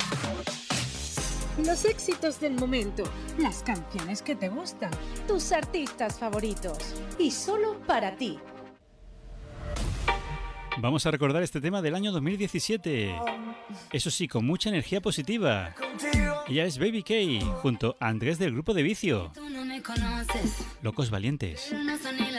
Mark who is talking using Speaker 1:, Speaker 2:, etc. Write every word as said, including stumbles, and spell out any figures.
Speaker 1: Los éxitos del momento, las canciones que te gustan, tus artistas favoritos y solo para ti.
Speaker 2: Vamos a recordar este tema del año dos mil diecisiete. Eso sí, con mucha energía positiva. Ella es Baby K, junto a Andrés del grupo de Vicio. Locos Valientes.
Speaker 3: No